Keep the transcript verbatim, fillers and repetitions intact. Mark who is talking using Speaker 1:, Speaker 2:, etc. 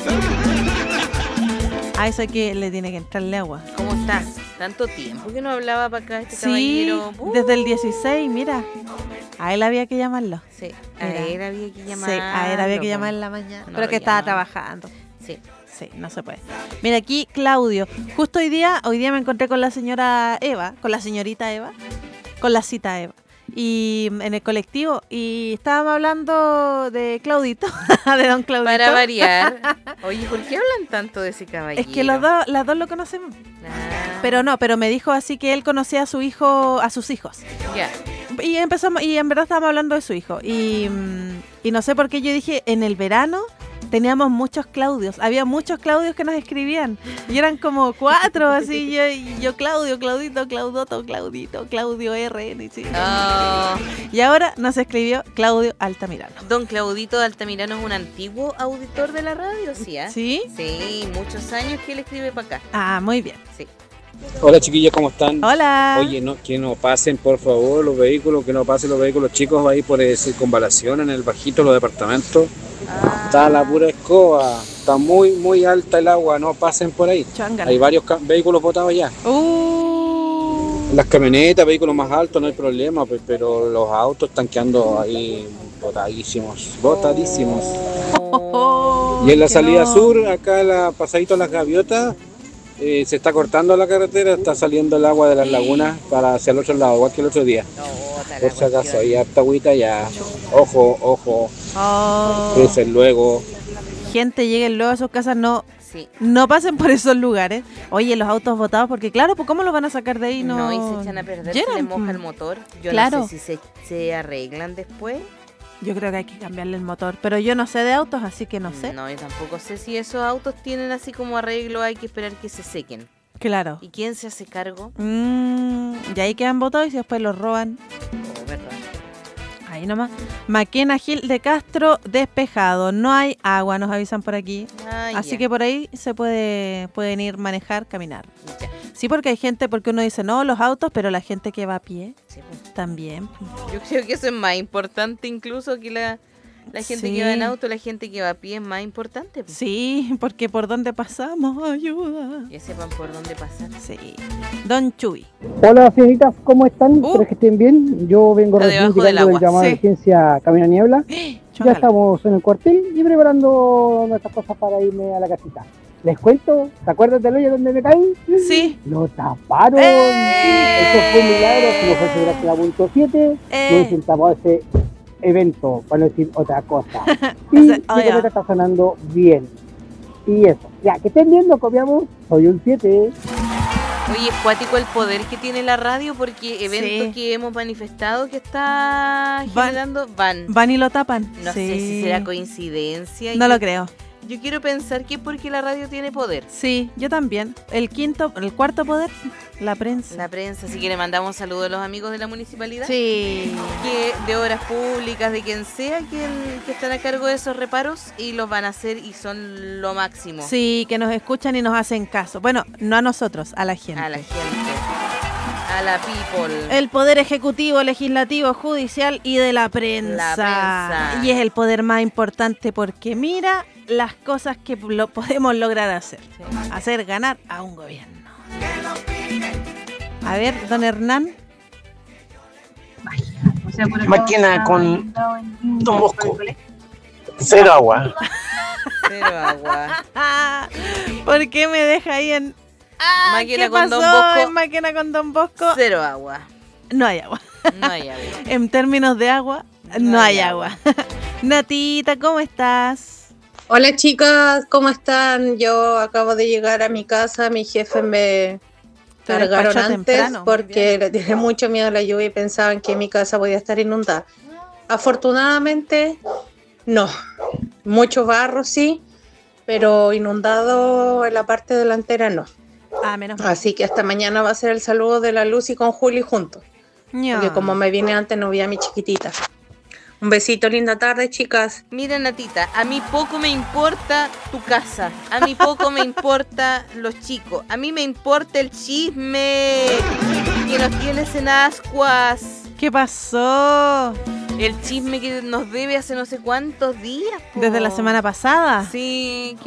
Speaker 1: A eso que le tiene que entrarle agua.
Speaker 2: ¿Cómo estás? Tanto tiempo que no hablaba para acá este
Speaker 1: Sí,
Speaker 2: caballero. Uh.
Speaker 1: desde el dieciséis, mira. A él había que llamarlo.
Speaker 2: Sí, a
Speaker 1: Mira.
Speaker 2: él había que llamar.
Speaker 1: Sí, a él había que llamar en la mañana.
Speaker 2: No
Speaker 1: pero
Speaker 2: lo
Speaker 1: que estaba
Speaker 2: llaman.
Speaker 1: trabajando.
Speaker 2: Sí.
Speaker 1: Sí, no se puede. Mira aquí, Claudio. Justo hoy día, hoy día me encontré con la señora Eva, con la señorita Eva, con la cita Eva. Y en el colectivo, y estábamos hablando de Claudito, de don Claudito.
Speaker 2: Para variar. Oye, ¿por qué hablan tanto de ese caballero?
Speaker 1: Es que los dos, las dos lo conocemos.
Speaker 2: Ah,
Speaker 1: Pero no, pero me dijo así que él conocía a su hijo, a sus hijos.
Speaker 2: ya.
Speaker 1: Y empezamos, y en verdad estábamos hablando de su hijo. Y, mm, y no sé por qué yo dije, en el verano teníamos muchos Claudios. Había muchos Claudios que nos escribían. Y eran como cuatro, así. Yo, y yo Claudio, Claudito, Claudoto, Claudito, Claudio R N. Sí.
Speaker 2: Oh,
Speaker 1: Y ahora nos escribió Claudio Altamirano.
Speaker 2: don Claudito de Altamirano es un antiguo auditor de la radio, ¿sí? ¿eh?
Speaker 1: ¿Sí?
Speaker 2: Sí, muchos años que él escribe para acá.
Speaker 1: Ah, muy bien.
Speaker 2: Sí.
Speaker 3: Hola chiquillos, ¿cómo están?
Speaker 1: Hola.
Speaker 3: Oye, no, que no pasen por favor los vehículos, que no pasen los vehículos chicos ahí por eh, circunvalación en el bajito, los departamentos.
Speaker 2: Ah,
Speaker 3: Está la pura escoba, está muy muy alta el agua, no pasen por ahí.
Speaker 1: Chángala.
Speaker 3: Hay varios ca- vehículos botados ya.
Speaker 1: Uh.
Speaker 3: Las camionetas, vehículos más altos, no hay problema, pe- pero los autos están quedando ahí botadísimos, botadísimos.
Speaker 1: Oh,
Speaker 3: Y en la
Speaker 1: que
Speaker 3: salida
Speaker 1: no.
Speaker 3: sur, acá la pasadito a las gaviotas, eh, se está cortando la carretera, está saliendo el agua de las lagunas para hacia el otro lado, igual que el otro día.
Speaker 2: no, bota la
Speaker 3: Por si acaso,
Speaker 2: cuestión.
Speaker 3: hay harta agüita ya. Ojo, ojo,
Speaker 1: Oh.
Speaker 3: crucen luego.
Speaker 1: Gente, lleguen luego a sus casas, no,
Speaker 2: Sí.
Speaker 1: no pasen por esos lugares. Oye, los autos botados, porque claro, pues ¿cómo los van a sacar de ahí?
Speaker 2: No,
Speaker 1: No,
Speaker 2: y se echan a perder, se
Speaker 1: llenan.
Speaker 2: le moja el motor. Yo
Speaker 1: Claro.
Speaker 2: no sé si se, se arreglan después.
Speaker 1: Yo creo que hay que cambiarle el motor, pero yo no sé de autos, así que no sé.
Speaker 2: No, yo tampoco sé si esos autos tienen así como arreglo, hay que esperar que se sequen.
Speaker 1: Claro.
Speaker 2: ¿Y quién se hace cargo?
Speaker 1: Mm, y ahí quedan botados y después los roban.
Speaker 2: Oh, verdad.
Speaker 1: Ahí nomás. Maquena Gil de Castro despejado. No hay agua, nos avisan por aquí.
Speaker 2: Ah,
Speaker 1: Así
Speaker 2: ya,
Speaker 1: que por ahí se puede pueden ir, manejar, caminar.
Speaker 2: ya.
Speaker 1: Sí, porque hay gente, porque uno dice, no, los autos, pero la gente que va a pie
Speaker 2: Sí, pues.
Speaker 1: también.
Speaker 2: Yo creo que eso es más importante incluso que la, la gente
Speaker 1: Sí.
Speaker 2: que va en auto, la gente que va a pie es más importante. Pues.
Speaker 1: Sí, porque por dónde pasamos, ayuda.
Speaker 2: Que sepan por dónde pasar.
Speaker 1: Sí. Don Chuy.
Speaker 4: Hola señoritas, ¿cómo están?
Speaker 1: Uh.
Speaker 4: Espero que estén bien. Yo vengo
Speaker 2: Está
Speaker 4: recién
Speaker 2: debajo del
Speaker 4: llegando del
Speaker 2: agua.
Speaker 4: llamado
Speaker 1: Sí.
Speaker 4: de emergencia Camino a Niebla. Ya
Speaker 1: Chóngala.
Speaker 4: estamos en el cuartel y preparando nuestras cosas para irme a la casita. Les cuento, ¿te acuerdas del hoyo donde me caí?
Speaker 1: Sí.
Speaker 4: Lo taparon.
Speaker 1: ¡Eh!
Speaker 4: Eso fue un milagro. Si no fuese gracias a punto siete,
Speaker 1: Eh.
Speaker 4: no hubiesen tapado ese evento, para no decir otra cosa.
Speaker 1: O
Speaker 4: Y
Speaker 1: sea,
Speaker 4: mi
Speaker 1: oh, ya.
Speaker 4: camioneta está sonando bien. Y eso. Ya, que estén viendo, copiamos. Soy un siete.
Speaker 2: Oye, es cuático el poder que tiene la radio porque eventos
Speaker 1: Sí.
Speaker 2: que hemos manifestado que está
Speaker 1: Van-
Speaker 2: generando van.
Speaker 1: Van y lo tapan.
Speaker 2: No
Speaker 1: Sí.
Speaker 2: sé si será coincidencia.
Speaker 1: No
Speaker 2: Yo-
Speaker 1: lo creo.
Speaker 2: Yo quiero pensar que es porque la radio tiene poder.
Speaker 1: Sí, yo también. El quinto, el cuarto poder, la prensa.
Speaker 2: La prensa, así que le mandamos un saludo a los amigos de la municipalidad.
Speaker 1: Sí.
Speaker 2: Que de obras públicas, de quien sea, quien, que están a cargo de esos reparos y los van a hacer y son lo máximo.
Speaker 1: Sí, que nos escuchan y nos hacen caso. Bueno, no a nosotros, a la gente.
Speaker 2: A la gente. A la people.
Speaker 1: El poder ejecutivo, legislativo, judicial y de la prensa.
Speaker 2: La prensa.
Speaker 1: Y es el poder más importante porque mira las cosas que lo podemos lograr hacer. Hacer ganar a un gobierno. A ver, don Hernán.
Speaker 5: Máquina con Don Bosco. Cero agua.
Speaker 2: Cero agua.
Speaker 1: ¿Por qué me deja ahí en... Ah,
Speaker 2: Máquina
Speaker 1: ¿qué
Speaker 2: con Don
Speaker 1: pasó
Speaker 2: Bosco?
Speaker 1: en máquina con Don Bosco?
Speaker 2: Cero agua.
Speaker 1: No hay agua.
Speaker 2: No hay agua.
Speaker 1: En términos de agua, no,
Speaker 2: No
Speaker 1: hay
Speaker 2: hay
Speaker 1: agua. Natita, ¿cómo estás?
Speaker 6: Hola chicas, ¿cómo están? Yo acabo de llegar a mi casa, mi jefe me
Speaker 1: Te
Speaker 6: cargaron
Speaker 1: despachó
Speaker 6: antes
Speaker 1: temprano, muy
Speaker 6: porque le tiene mucho miedo a la lluvia y pensaban que mi casa podía estar inundada. Afortunadamente, no. Mucho barro sí, pero inundado en la parte delantera no.
Speaker 1: Ah, menos mal.
Speaker 6: Así que hasta mañana va a ser el saludo de la Lucy con Juli juntos.
Speaker 1: Ya.
Speaker 6: Porque como me vine antes no vi a mi chiquitita. Un besito, linda tarde chicas.
Speaker 2: Mira, Natita, a mí poco me importa tu casa, a mí poco me importa los chicos, a mí me importa el chisme que nos tienes en ascuas,
Speaker 1: ¿Qué pasó?
Speaker 2: el chisme que nos debe hace no sé cuántos días. po.
Speaker 1: ¿Desde la semana pasada?
Speaker 2: Sí,